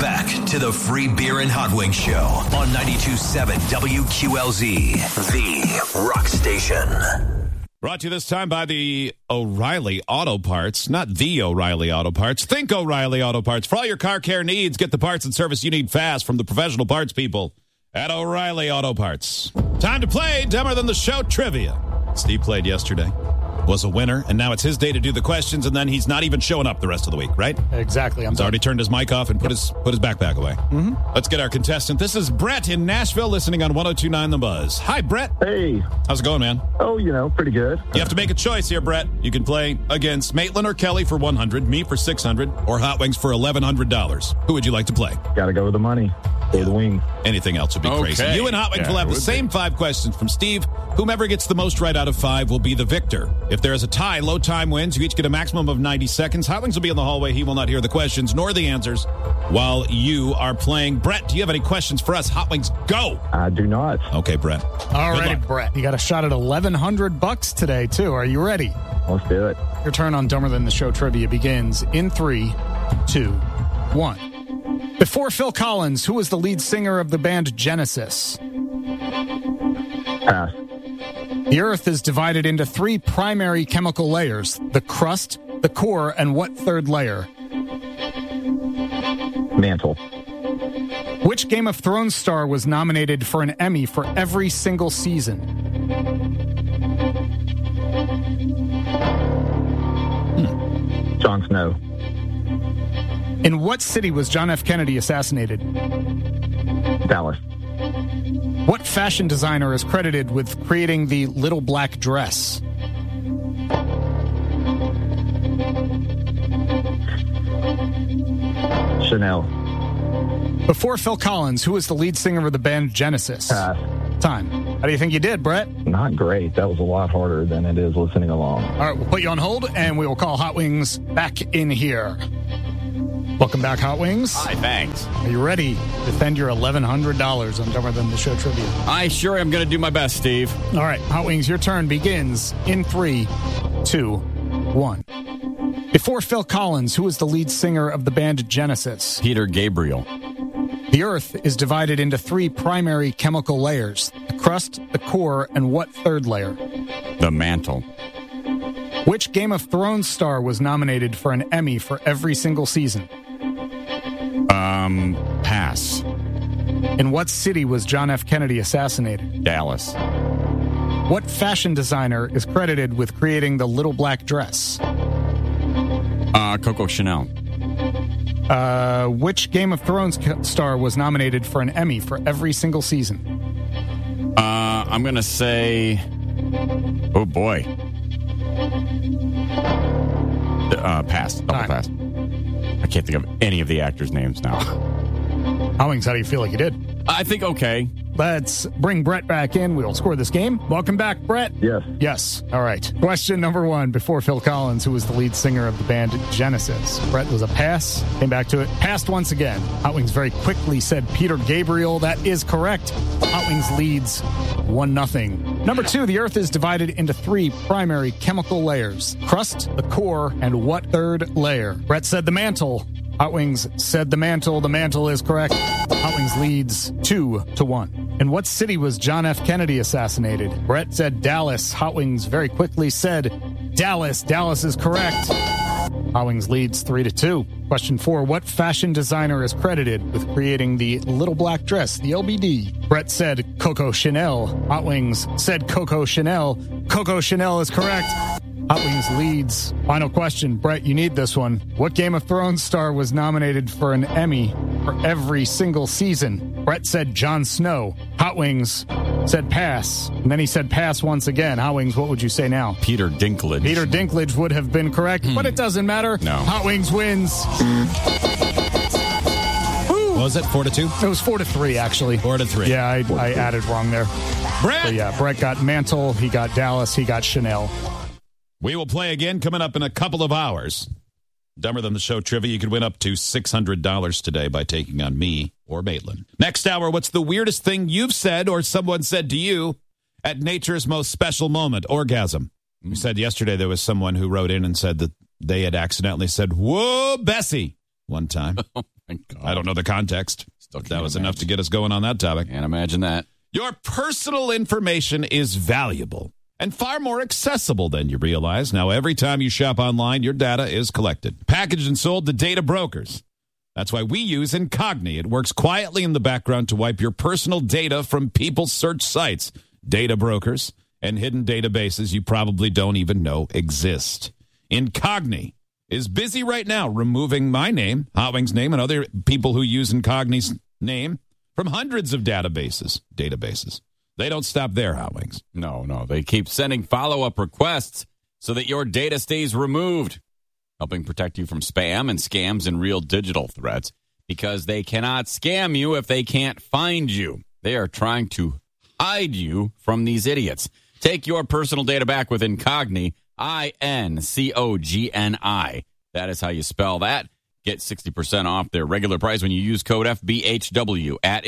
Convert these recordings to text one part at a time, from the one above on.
back to the Free Beer and Hot Wings Show on 92.7 WQLZ, the rock station. Brought to you this time by the O'Reilly Auto Parts, not the O'Reilly Auto Parts. Think O'Reilly Auto Parts. For all your car care needs, get the parts and service you need fast from the professional parts people at O'Reilly Auto Parts. Time to play Dumber Than the Show trivia. Steve played yesterday, was a winner, and now it's his day to do the questions, and then he's not even showing up the rest of the week, right? Exactly. He's already turned his mic off and put his backpack away. Mm-hmm. Let's get our contestant. This is Brett in Nashville, listening on 102.9 The Buzz. Hi, Brett. Hey. How's it going, man? Oh, pretty good. You have to make a choice here, Brett. You can play against Maitland or Kelly for $100, me for $600, or Hot Wings for $1,100. Who would you like to play? Got to go with the money. Go with the wings. Anything else would be crazy. You and Hot Wings will have the same 5 questions from Steve. Whomever gets the most right out of 5 will be the victor. If there is a tie, low time wins. You each get a maximum of 90 seconds. Hot Wings will be in the hallway. He will not hear the questions nor the answers while you are playing. Brett, do you have any questions for us? Hot Wings, go! I do not. Okay, Brett. All right, Brett. You got a shot at $1,100 today, too. Are you ready? Let's do it. Your turn on Dumber Than the Show trivia begins in 3, 2, 1. Before Phil Collins, who was the lead singer of the band Genesis? Pass. The Earth is divided into 3 primary chemical layers: the crust, the core, and what third layer? Mantle. Which Game of Thrones star was nominated for an Emmy for every single season? Jon Snow. In what city was John F. Kennedy assassinated? Dallas. What fashion designer is credited with creating the little black dress? Chanel. Before Phil Collins, who was the lead singer of the band Genesis? Pass. Time. How do you think you did, Brett? Not great. That was a lot harder than it is listening along. All right, we'll put you on hold, and we will call Hot Wings back in here. Welcome back, Hot Wings. Hi, thanks. Are you ready to defend your $1,100 on Dumber Than the Show trivia? I sure am going to do my best, Steve. All right, Hot Wings, your turn begins in 3, 2, 1. Before Phil Collins, who was the lead singer of the band Genesis? Peter Gabriel. The Earth is divided into 3 primary chemical layers: the crust, the core, and what third layer? The mantle. Which Game of Thrones star was nominated for an Emmy for every single season? Pass. In what city was John F. Kennedy assassinated? Dallas. What fashion designer is credited with creating the little black dress? Coco Chanel. Which Game of Thrones star was nominated for an Emmy for every single season? I'm going to say... Oh, boy. Pass. Double pass. I can't think of any of the actors' names now. Hot Wings, how do you feel like you did? I think okay. Let's bring Brett back in. We'll score this game. Welcome back, Brett. Yes. Yes. All right. Question number 1. Before Phil Collins, who was the lead singer of the band Genesis? Brett was a pass. Came back to it. Passed once again. Hot Wings very quickly said Peter Gabriel. That is correct. Hot Wings leads 1-0. Number 2. The Earth is divided into 3 primary chemical layers: crust, the core, and what third layer? Brett said the mantle. Hot Wings said the mantle. The mantle is correct. Hot Wings leads 2-1. In what city was John F. Kennedy assassinated? Brett said Dallas. Hot Wings very quickly said Dallas. Dallas is correct. Hot Wings leads 3-2. Question 4. What fashion designer is credited with creating the little black dress, the LBD? Brett said Coco Chanel. Hot Wings said Coco Chanel. Coco Chanel is correct. Hot Wings leads. Final question. Brett, you need this one. What Game of Thrones star was nominated for an Emmy for every single season? Brett said Jon Snow. Hot Wings said pass. And then he said pass once again. Hot Wings, what would you say now? Peter Dinklage. Peter Dinklage would have been correct, but it doesn't matter. No. Hot Wings wins. What was it, 4-2? It was 4-3, actually. 4-3. Yeah, I added wrong there. Brett! So yeah, Brett got Mantle, he got Dallas, he got Chanel. We will play again coming up in a couple of hours. Dumber Than the Show trivia. You could win up to $600 today by taking on me or Maitland. Next hour, what's the weirdest thing you've said or someone said to you at nature's most special moment? Orgasm. We said yesterday there was someone who wrote in and said that they had accidentally said, "Whoa, Bessie," one time. Thank God. I don't know the context. But that was enough to get us going on that topic. Can't imagine that. Your personal information is valuable and far more accessible than you realize. Now, every time you shop online, your data is collected, packaged, and sold to data brokers. That's why we use Incogni. It works quietly in the background to wipe your personal data from people's search sites, data brokers, and hidden databases you probably don't even know exist. Incogni is busy right now removing my name, Hot Wings' name, and other people who use Incogni's name from hundreds of databases. They don't stop there, Hot Wings. No. They keep sending follow-up requests so that your data stays removed, helping protect you from spam and scams and real digital threats, because they cannot scam you if they can't find you. They are trying to hide you from these idiots. Take your personal data back with Incogni, Incogni. That is how you spell that. Get 60% off their regular price when you use code FBHW at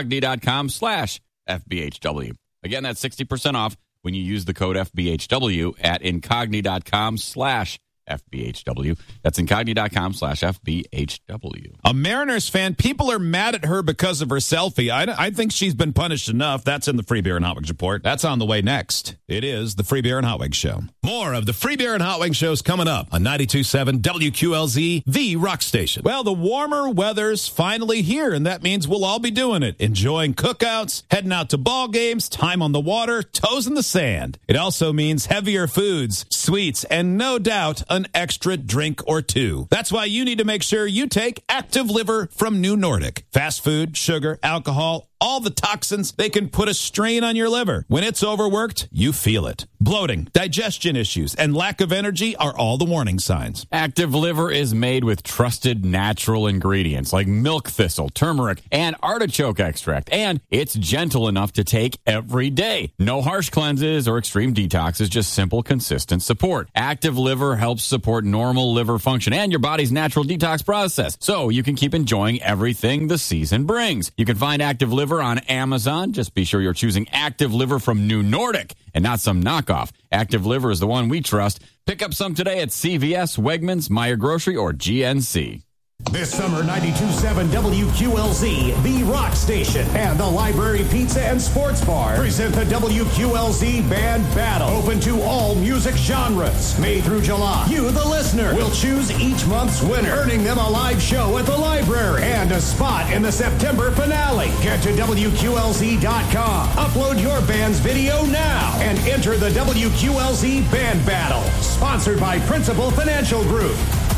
Incogni.com/FBHW. Again, that's 60% off when you use the code FBHW at Incogni.com/FBHW. That's Incogni.com/FBHW. A Mariners fan, people are mad at her because of her selfie. I think she's been punished enough. That's in the Free Beer and Hot Wings Report. That's on the way next. It is the Free Beer and Hot Wings Show. More of the Free Beer and Hot Wings Shows coming up on 92.7 WQLZ, the rock station. Well, the warmer weather's finally here, and that means we'll all be doing it. Enjoying cookouts, heading out to ball games, time on the water, toes in the sand. It also means heavier foods, sweets, and no doubt an extra drink or two. That's why you need to make sure you take Active Liver from New Nordic. Fast food, sugar, alcohol, all the toxins, they can put a strain on your liver. When it's overworked, you feel it. Bloating, digestion issues, and lack of energy are all the warning signs. Active Liver is made with trusted natural ingredients like milk thistle, turmeric, and artichoke extract, and it's gentle enough to take every day. No harsh cleanses or extreme detoxes, just simple, consistent support. Active Liver helps support normal liver function and your body's natural detox process, so you can keep enjoying everything the season brings. You can find Active Liver on Amazon. Just be sure you're choosing Active Liver from New Nordic and not some knockoff. Active Liver is the one we trust. Pick up some today at CVS, Wegmans, Meijer Grocery, or GNC. This summer, 92.7 WQLZ, the rock station, and the Library Pizza and Sports Bar present the WQLZ Band Battle, open to all music genres. May through July, you, the listener, will choose each month's winner, earning them a live show at the library and a spot in the September finale. Get to WQLZ.com, upload your band's video now, and enter the WQLZ Band Battle. Sponsored by Principal Financial Group.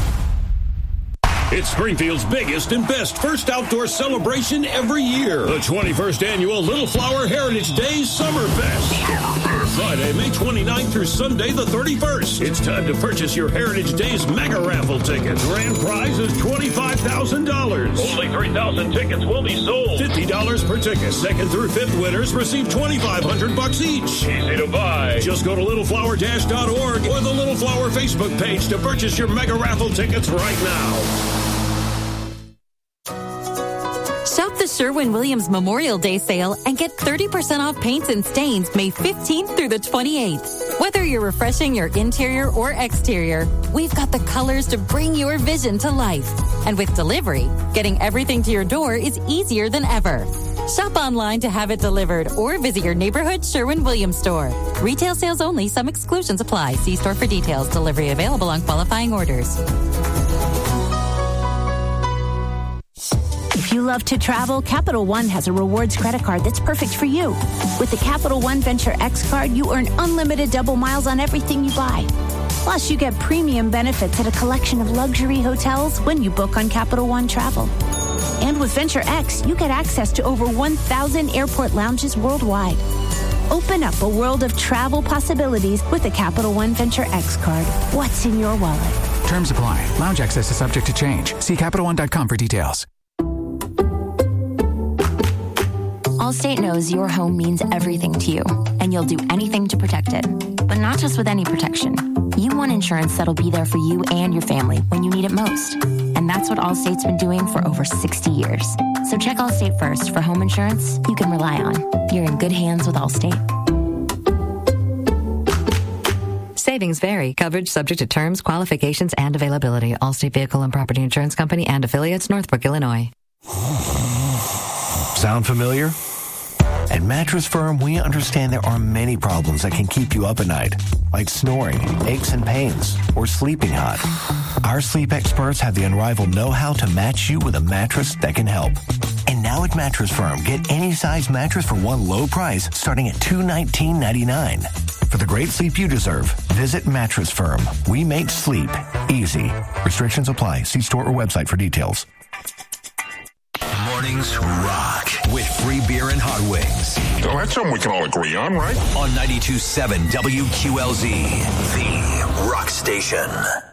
It's Springfield's biggest and best first outdoor celebration every year. The 21st Annual Little Flower Heritage Days Summerfest. Friday, May 29th through Sunday, the 31st. It's time to purchase your Heritage Days mega raffle tickets. Grand prize is $25,000. Only 3,000 tickets will be sold. $50 per ticket. Second through fifth winners receive $2,500 each. Easy to buy. Just go to littleflower-.org or the Little Flower Facebook page to purchase your mega raffle tickets right now. Shop the Sherwin-Williams Memorial Day sale and get 30% off paints and stains May 15th through the 28th. Whether you're refreshing your interior or exterior, we've got the colors to bring your vision to life. And with delivery, getting everything to your door is easier than ever. Shop online to have it delivered or visit your neighborhood Sherwin-Williams store. Retail sales only. Some exclusions apply. See store for details. Delivery available on qualifying orders. If you love to travel, Capital One has a rewards credit card that's perfect for you. With the Capital One Venture X card, you earn unlimited double miles on everything you buy. Plus, you get premium benefits at a collection of luxury hotels when you book on Capital One Travel. And with Venture X, you get access to over 1,000 airport lounges worldwide. Open up a world of travel possibilities with the Capital One Venture X card. What's in your wallet? Terms apply. Lounge access is subject to change. See CapitalOne.com for details. Allstate knows your home means everything to you, and you'll do anything to protect it. But not just with any protection. You want insurance that'll be there for you and your family when you need it most. And that's what Allstate's been doing for over 60 years. So check Allstate first for home insurance you can rely on. You're in good hands with Allstate. Savings Ratings vary. Coverage subject to terms, qualifications, and availability. Allstate Vehicle and Property Insurance Company and affiliates, Northbrook, Illinois. Sound familiar? At Mattress Firm, we understand there are many problems that can keep you up at night, like snoring, aches and pains, or sleeping hot. Our sleep experts have the unrivaled know-how to match you with a mattress that can help. And now at Mattress Firm, get any size mattress for one low price starting at $219.99. For the great sleep you deserve, visit Mattress Firm. We make sleep easy. Restrictions apply. See store or website for details. Mornings rock with free beer and hot wings. Well, that's something we can all agree on, right? On 92.7 WQLZ, the rock station.